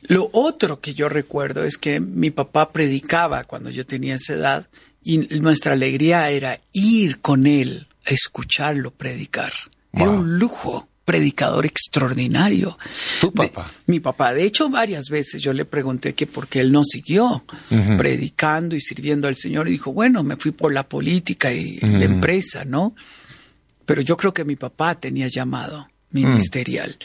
Lo otro que yo recuerdo es que mi papá predicaba cuando yo tenía esa edad y nuestra alegría era ir con él a escucharlo predicar. Wow. Era un lujo, predicador extraordinario. ¿Tu papá? Mi papá. De hecho, varias veces yo le pregunté que por qué él no siguió predicando y sirviendo al Señor. Y dijo, bueno, me fui por la política y la empresa, ¿no? Pero yo creo que mi papá tenía llamado ministerial.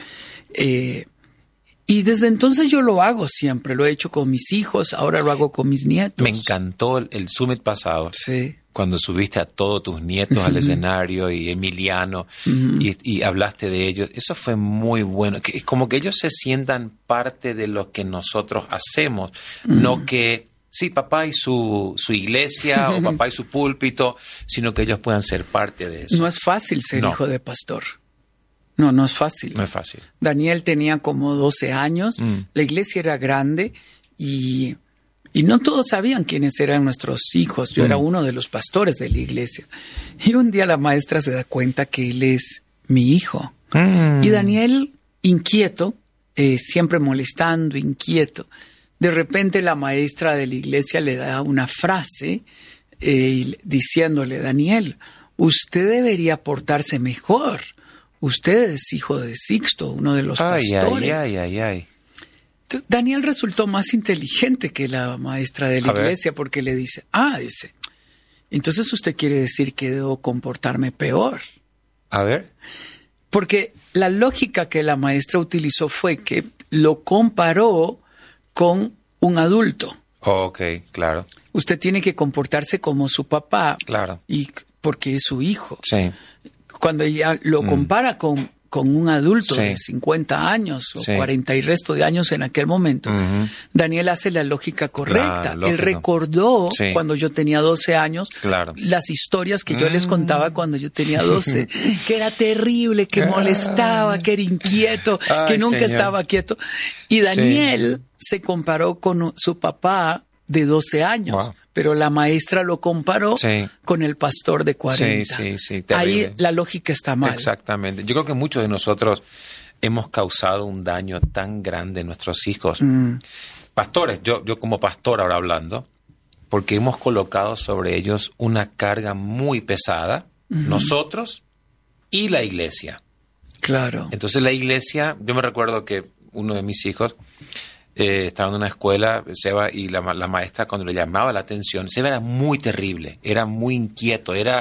Y desde entonces yo lo hago siempre. Lo he hecho con mis hijos, ahora lo hago con mis nietos. Me encantó el Summit pasado. Sí. Cuando subiste a todos tus nietos al escenario y Emiliano y hablaste de ellos. Eso fue muy bueno. Es como que ellos se sientan parte de lo que nosotros hacemos. No que, sí, papá y su iglesia o papá y su púlpito, sino que ellos puedan ser parte de eso. No es fácil ser hijo de pastor. No es fácil. No es fácil. Daniel tenía como 12 años, la iglesia era grande y no todos sabían quiénes eran nuestros hijos. Yo era uno de los pastores de la iglesia. Y un día la maestra se da cuenta que él es mi hijo. Y Daniel, inquieto, siempre molestando, inquieto. De repente la maestra de la iglesia le da una frase diciéndole, Daniel, usted debería portarse mejor. Usted es hijo de Sixto, uno de los pastores. Ay. Daniel resultó más inteligente que la maestra de la iglesia porque le dice, dice, entonces usted quiere decir que debo comportarme peor. A ver. Porque la lógica que la maestra utilizó fue que lo comparó con un adulto. Ok, claro. Usted tiene que comportarse como su papá. Claro. Y porque es su hijo. Sí. Cuando ella lo compara con un adulto de 50 años o 40 y resto de años en aquel momento, Daniel hace la lógica correcta. Él recordó cuando yo tenía 12 años las historias que yo les contaba cuando yo tenía 12, que era terrible, que molestaba, que era inquieto, que nunca estaba quieto. Y Daniel se comparó con su papá de 12 años. Wow. Pero la maestra lo comparó con el pastor de 40. Sí. Ahí la lógica está mal. Exactamente. Yo creo que muchos de nosotros hemos causado un daño tan grande a nuestros hijos. Pastores, yo como pastor ahora hablando, porque hemos colocado sobre ellos una carga muy pesada, nosotros y la iglesia. Claro. Entonces la iglesia, yo me recuerdo que uno de mis hijos estaba en una escuela, Seba, y la maestra cuando le llamaba la atención, Seba era muy terrible, era muy inquieto, él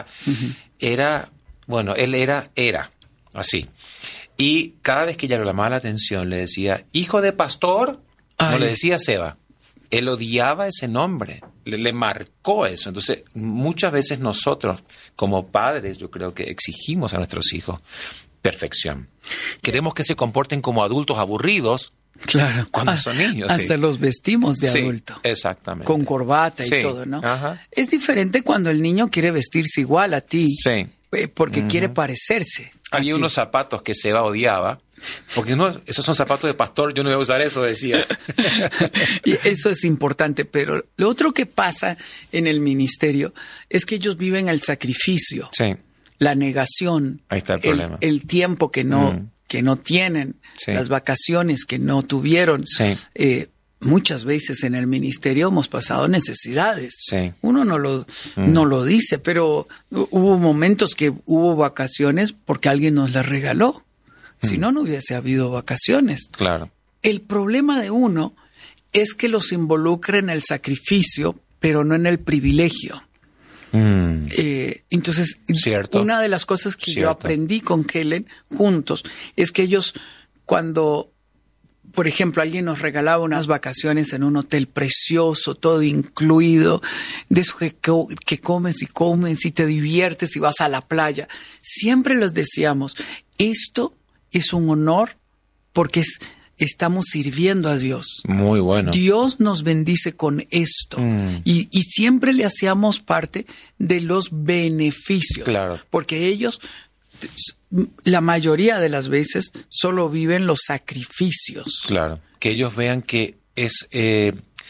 era así. Y cada vez que ella le llamaba la atención le decía, hijo de pastor, no le decía Seba. Él odiaba ese nombre, le marcó eso. Entonces, muchas veces nosotros, como padres, yo creo que exigimos a nuestros hijos perfección. Queremos que se comporten como adultos aburridos. Claro. Cuando son niños. Hasta los vestimos de adulto. Exactamente. Con corbata y todo, ¿no? Ajá. Es diferente cuando el niño quiere vestirse igual a ti. Sí. Porque quiere parecerse. Había unos zapatos que Seba odiaba. Porque no, esos son zapatos de pastor, yo no voy a usar eso, decía. Y eso es importante, pero lo otro que pasa en el ministerio es que ellos viven el sacrificio, la negación, ahí está el problema. El tiempo que no tienen, las vacaciones que no tuvieron. Muchas veces en el ministerio hemos pasado necesidades. Uno no lo dice, pero hubo momentos que hubo vacaciones porque alguien nos las regaló. Si no, no hubiese habido vacaciones. Claro. El problema de uno es que los involucra en el sacrificio, pero no en el privilegio. Entonces, una de las cosas que yo aprendí con Helen juntos es que ellos, cuando, por ejemplo, alguien nos regalaba unas vacaciones en un hotel precioso, todo incluido, de eso que comes y te diviertes y vas a la playa, siempre les decíamos, esto es un honor porque estamos sirviendo a Dios. Muy bueno. Dios nos bendice con esto. Y siempre le hacíamos parte de los beneficios. Claro. Porque ellos, la mayoría de las veces, solo viven los sacrificios. Claro. Que ellos vean que es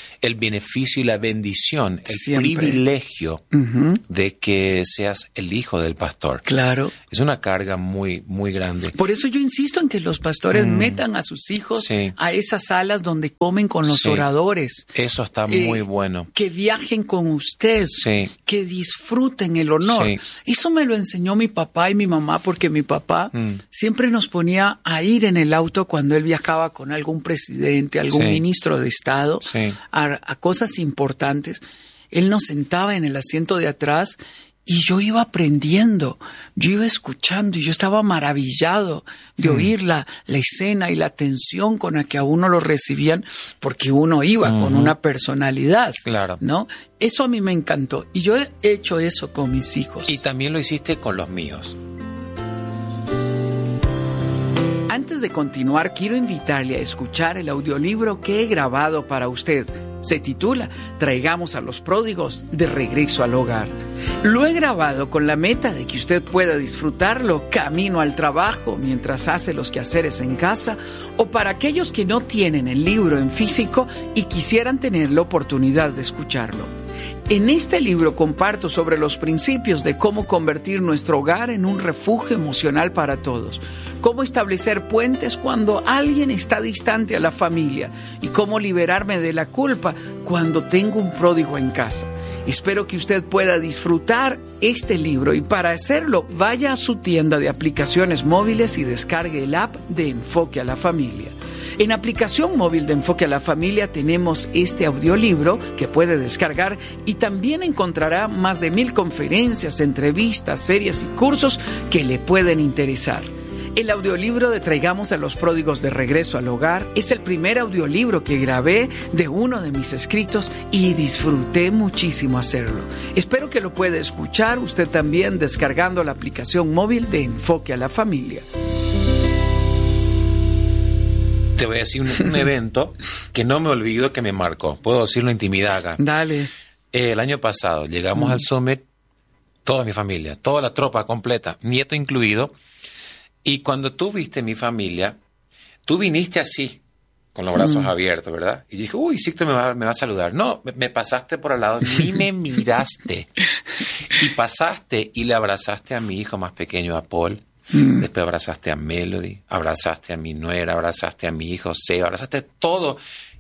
el beneficio y la bendición, el Siempre. privilegio de que seas el hijo del pastor. Claro. Es una carga muy, muy grande. Por eso yo insisto en que los pastores metan a sus hijos a esas salas donde comen con los oradores. Eso está muy bueno. Que viajen con usted, que disfruten el honor. Eso me lo enseñó mi papá y mi mamá, porque mi papá siempre nos ponía a ir en el auto cuando él viajaba con algún presidente, algún ministro de Estado, a cosas importantes. Él nos sentaba en el asiento de atrás y yo iba aprendiendo, yo iba escuchando y yo estaba maravillado de oír la escena y la atención con la que a uno lo recibían, porque uno iba con una personalidad, ¿no? Eso a mí me encantó y yo he hecho eso con mis hijos. Y también lo hiciste con los míos. Antes de continuar, quiero invitarle a escuchar el audiolibro que he grabado para usted. Se titula Traigamos a los pródigos de regreso al hogar. Lo he grabado con la meta de que usted pueda disfrutarlo camino al trabajo, mientras hace los quehaceres en casa, o para aquellos que no tienen el libro en físico y quisieran tener la oportunidad de escucharlo. En este libro comparto sobre los principios de cómo convertir nuestro hogar en un refugio emocional para todos, cómo establecer puentes cuando alguien está distante a la familia y cómo liberarme de la culpa cuando tengo un pródigo en casa. Espero que usted pueda disfrutar este libro y para hacerlo vaya a su tienda de aplicaciones móviles y descargue el app de Enfoque a la Familia. En aplicación móvil de Enfoque a la Familia tenemos este audiolibro que puede descargar y también encontrará más de 1000 conferencias, entrevistas, series y cursos que le pueden interesar. El audiolibro de Traigamos a los pródigos de regreso al hogar es el primer audiolibro que grabé de uno de mis escritos y disfruté muchísimo hacerlo. Espero que lo pueda escuchar usted también descargando la aplicación móvil de Enfoque a la Familia. Te voy a decir un evento que no me olvido, que me marcó. Puedo decirlo en intimidad acá. Dale. El año pasado llegamos al Summit, toda mi familia, toda la tropa completa, nieto incluido. Y cuando tú viste mi familia, tú viniste así, con los brazos abiertos, ¿verdad? Y dije, uy, Sixto me va a saludar. No, me pasaste por al lado, ni me miraste. Y pasaste y le abrazaste a mi hijo más pequeño, a Paul. Después abrazaste a Melody, abrazaste a mi nuera, abrazaste a mi hijo Seba, abrazaste todo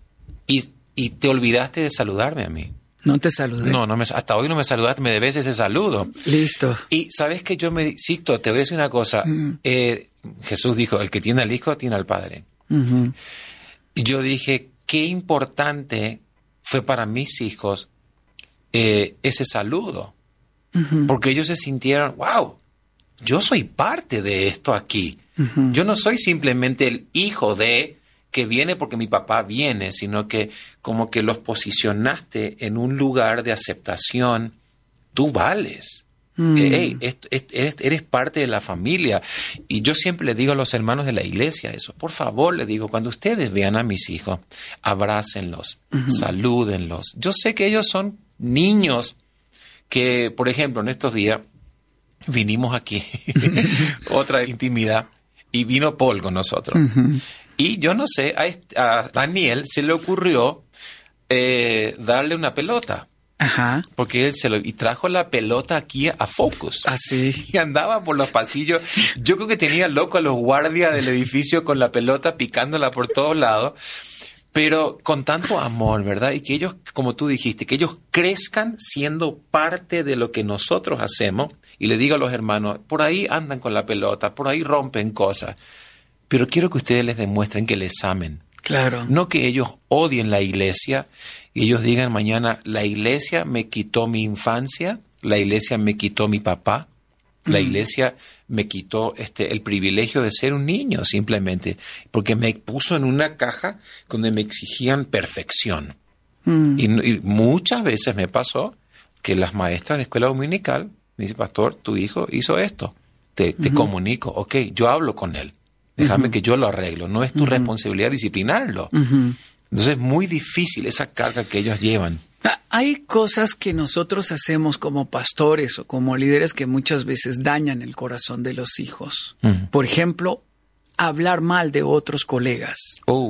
y te olvidaste de saludarme a mí. No te saludé. No, hasta hoy no me saludaste, me debes ese saludo. Listo. Y sabes que Sixto, te voy a decir una cosa. Jesús dijo, el que tiene al Hijo tiene al Padre. Y yo dije, qué importante fue para mis hijos ese saludo. Porque ellos se sintieron, wow, yo soy parte de esto aquí. Yo no soy simplemente el hijo de que viene porque mi papá viene, sino que como que los posicionaste en un lugar de aceptación. Tú vales. Hey, eres parte de la familia. Y yo siempre le digo a los hermanos de la iglesia eso. Por favor, le digo, cuando ustedes vean a mis hijos, abrácenlos, salúdenlos. Yo sé que ellos son niños que, por ejemplo, en estos días, vinimos aquí, otra intimidad, y vino Paul con nosotros. Y yo no sé, a Daniel se le ocurrió darle una pelota. Porque él y trajo la pelota aquí a Focus. Así. Y andaba por los pasillos. Yo creo que tenía loco a los guardias del edificio con la pelota picándola por todos lados. Pero con tanto amor, ¿verdad? Y que ellos, como tú dijiste, que ellos crezcan siendo parte de lo que nosotros hacemos. Y le digo a los hermanos, por ahí andan con la pelota, por ahí rompen cosas. Pero quiero que ustedes les demuestren que les amen. Claro. No que ellos odien la iglesia y ellos digan mañana, la iglesia me quitó mi infancia, la iglesia me quitó mi papá, la iglesia me quitó el privilegio de ser un niño simplemente, porque me puso en una caja donde me exigían perfección. Y muchas veces me pasó que las maestras de escuela dominical me dicen, pastor, tu hijo hizo esto, te comunico, ok, yo hablo con él, déjame que yo lo arreglo, no es tu responsabilidad disciplinarlo. Entonces es muy difícil esa carga que ellos llevan. Hay cosas que nosotros hacemos como pastores o como líderes que muchas veces dañan el corazón de los hijos. Por ejemplo, hablar mal de otros colegas.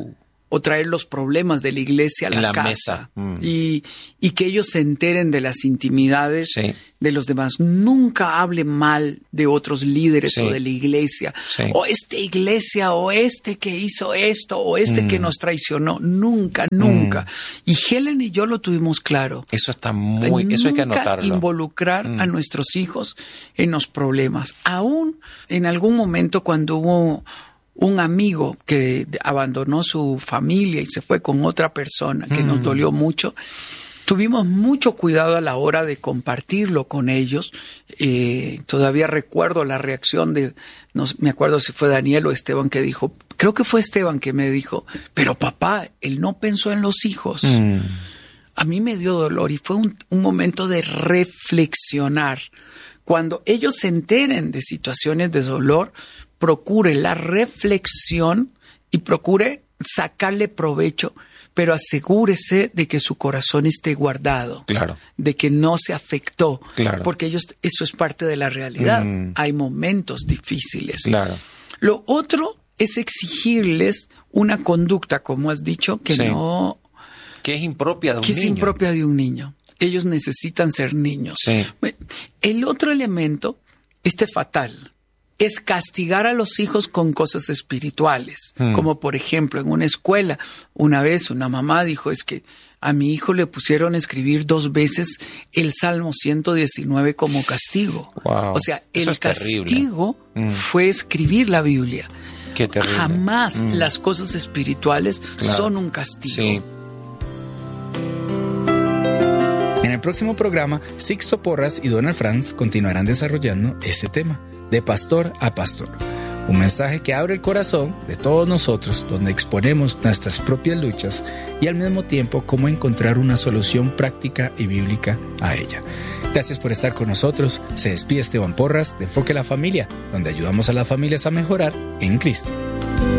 o traer los problemas de la iglesia a la casa. Y que ellos se enteren de las intimidades de los demás. Nunca hable mal de otros líderes o de la iglesia. O esta iglesia, o este que hizo esto, o este que nos traicionó. Nunca, nunca. Y Helen y yo lo tuvimos claro. Eso está eso hay que anotarlo. Involucrar a nuestros hijos en los problemas. Aún en algún momento cuando hubo un amigo que abandonó su familia y se fue con otra persona que nos dolió mucho, tuvimos mucho cuidado a la hora de compartirlo con ellos. Todavía recuerdo la reacción no me acuerdo si fue Daniel o Esteban que dijo, creo que fue Esteban que me dijo, pero papá, él no pensó en los hijos. A mí me dio dolor y fue un momento de reflexionar. Cuando ellos se enteren de situaciones de dolor, procure la reflexión y procure sacarle provecho, pero asegúrese de que su corazón esté guardado, de que no se afectó, porque eso es parte de la realidad. Hay momentos difíciles. Lo otro es exigirles una conducta, como has dicho, que es impropia de un niño. Que es impropia de un niño. Ellos necesitan ser niños. El otro elemento, fatal, es castigar a los hijos con cosas espirituales. Como por ejemplo, en una escuela, una vez una mamá dijo, es que a mi hijo le pusieron a escribir 2 veces el Salmo 119 como castigo. Wow. O sea, el castigo fue escribir la Biblia. Qué terrible. Jamás las cosas espirituales son un castigo. En el próximo programa, Sixto Porras y Donald Franz continuarán desarrollando este tema, de pastor a pastor. Un mensaje que abre el corazón de todos nosotros, donde exponemos nuestras propias luchas y al mismo tiempo cómo encontrar una solución práctica y bíblica a ella. Gracias por estar con nosotros. Se despide Esteban Porras de Enfoque a la Familia, donde ayudamos a las familias a mejorar en Cristo.